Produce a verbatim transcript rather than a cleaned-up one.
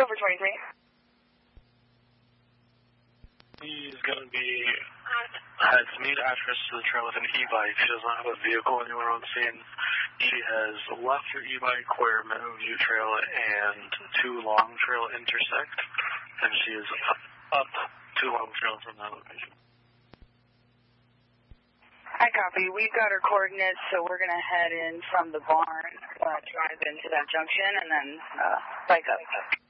over twenty-three. He's going to be has meet address to the trail with an e-bike. She does not have a vehicle anywhere on scene. She has left her e-bike where Meadowview Trail and Two Long Trail intersect, and she is up, up Two Long Trail from that location. I copy. We've got her coordinates, so we're going to head in from the barn, uh, drive into that junction, and then uh, bike up.